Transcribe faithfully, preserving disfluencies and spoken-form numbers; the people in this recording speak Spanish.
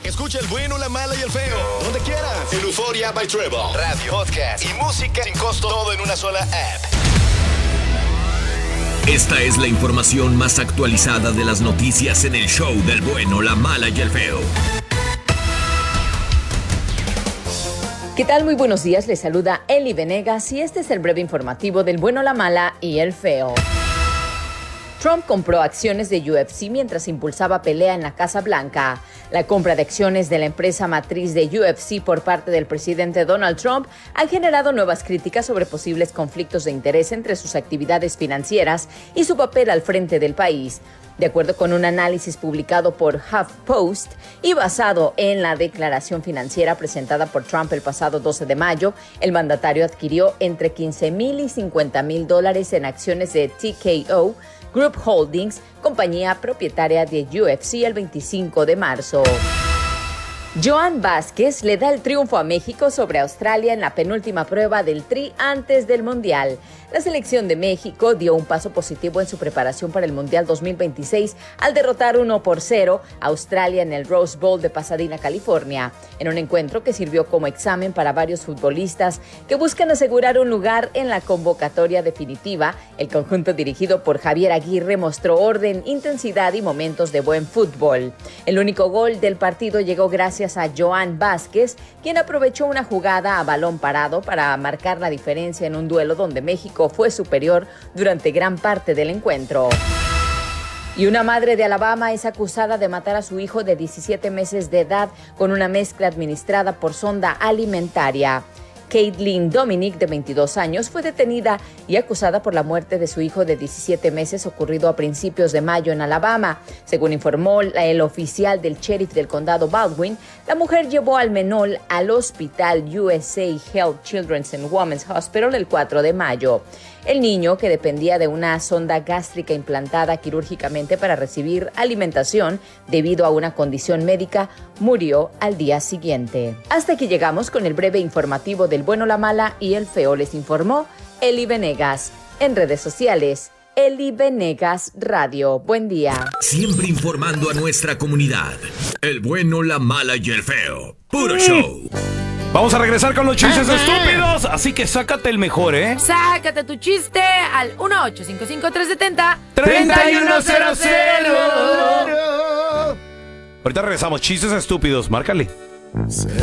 Escucha el bueno, la mala y el feo. Donde quieras. En Euforia by Trevor. Radio, podcast y música sin costo. Todo en una sola app. Esta es la información más actualizada de las noticias en el show del bueno, la mala y el feo. ¿Qué tal? Muy buenos días, les saluda Eli Venegas y este es el breve informativo del bueno, la mala y el feo. Trump compró acciones de U F C mientras impulsaba pelea en la Casa Blanca. La compra de acciones de la empresa matriz de U F C por parte del presidente Donald Trump ha generado nuevas críticas sobre posibles conflictos de interés entre sus actividades financieras y su papel al frente del país. De acuerdo con un análisis publicado por HuffPost y basado en la declaración financiera presentada por Trump el pasado doce de mayo, el mandatario adquirió entre quince mil y cincuenta mil dólares en acciones de T K O Group Holdings, compañía propietaria de U F C, el veinticinco de marzo. Joan Vázquez le da el triunfo a México sobre Australia en la penúltima prueba del Tri antes del Mundial. La selección de México dio un paso positivo en su preparación para el Mundial dos mil veintiséis al derrotar uno por cero a Australia en el Rose Bowl de Pasadena, California, en un encuentro que sirvió como examen para varios futbolistas que buscan asegurar un lugar en la convocatoria definitiva. El conjunto dirigido por Javier Aguirre mostró orden, intensidad y momentos de buen fútbol. El único gol del partido llegó gracias a Joan Vázquez, quien aprovechó una jugada a balón parado para marcar la diferencia en un duelo donde México fue superior durante gran parte del encuentro. Y una madre de Alabama es acusada de matar a su hijo de diecisiete meses de edad con una mezcla administrada por sonda alimentaria. Caitlin Dominic, de veintidós años, fue detenida y acusada por la muerte de su hijo de diecisiete meses ocurrido a principios de mayo en Alabama. Según informó el oficial del sheriff del condado Baldwin, la mujer llevó al menor al hospital U S A Health Children's and Women's Hospital el cuatro de mayo. El niño, que dependía de una sonda gástrica implantada quirúrgicamente para recibir alimentación debido a una condición médica, murió al día siguiente. Hasta aquí llegamos con el breve informativo del bueno, la mala y el feo. Les informó Eli Venegas. En redes sociales, Eli Venegas Radio. Buen día. Siempre informando a nuestra comunidad. El bueno, la mala y el feo. Puro show. Vamos a regresar con los chistes estúpidos, así que sácate el mejor, ¿eh? Sácate tu chiste al uno ocho cinco cinco tres siete cero treinta y uno cero cero. Ahorita regresamos, chistes estúpidos, márcale.